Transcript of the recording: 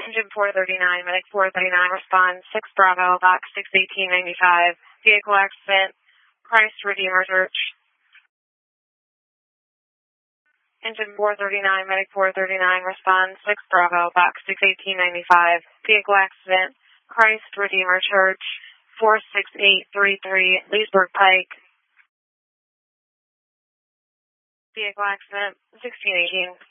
Engine 439, Medic 439, respond 6 Bravo, box 61895. Vehicle accident, Christ Redeemer Church. Engine 439, Medic 439, respond 6 Bravo, box 61895. Vehicle accident, Christ Redeemer Church, 46833, Leesburg Pike. Vehicle accident, 1618.